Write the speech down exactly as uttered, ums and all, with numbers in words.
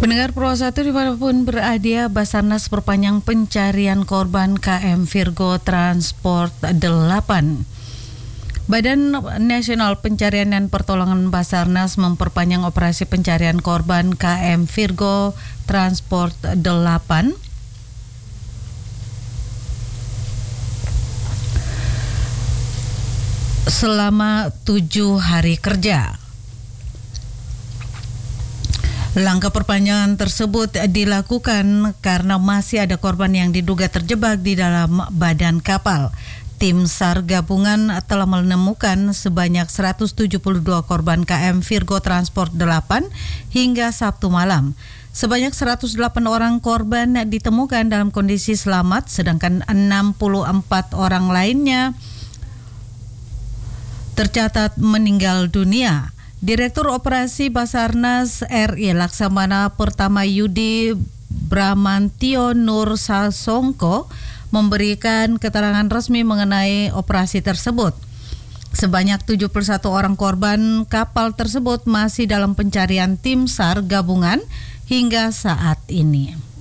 Pendengar Pro satu dimanapun berada, Basarnas perpanjang pencarian korban K M Virgo Transport delapan. Badan Nasional Pencarian dan Pertolongan Basarnas memperpanjang operasi pencarian korban K M Virgo Transport delapan selama tujuh hari kerja. Langkah perpanjangan tersebut dilakukan karena masih ada korban yang diduga terjebak di dalam badan kapal. Tim SAR gabungan telah menemukan sebanyak seratus tujuh puluh dua korban K M Virgo Transport delapan hingga Sabtu malam. Sebanyak seratus delapan orang korban ditemukan dalam kondisi selamat, sedangkan enam puluh empat orang lainnya tercatat meninggal dunia. Direktur Operasi Basarnas R I Laksamana Pertama Yudi Bramantio Nur Sasongko memberikan keterangan resmi mengenai operasi tersebut. Sebanyak tujuh puluh satu orang korban kapal tersebut masih dalam pencarian tim SAR gabungan hingga saat ini.